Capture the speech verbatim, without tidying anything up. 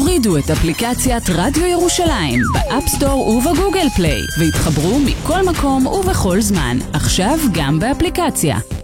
הורידו את אפליקציית רדיו ירושלים באפסטור ובגוגל פליי והתחברו מכל מקום ובכל זמן. עכשיו גם באפליקציה.